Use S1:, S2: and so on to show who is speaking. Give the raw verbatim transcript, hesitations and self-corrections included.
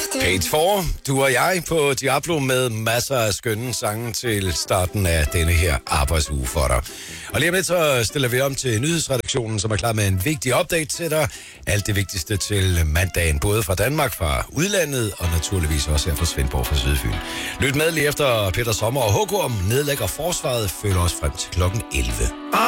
S1: Page fire, du og jeg på Diablo med masser af skønne sange til starten af denne her arbejdsuge for dig. Og lige om lidt så stiller vi om til nyhedsredaktionen, som er klar med en vigtig update til dig. Alt det vigtigste til mandagen, både fra Danmark, fra udlandet og naturligvis også her fra Svendborg fra Sydfyn. Lyt med lige efter Peter Sommer og H K om nedlægger forsvaret, følger os frem til klokken elleve.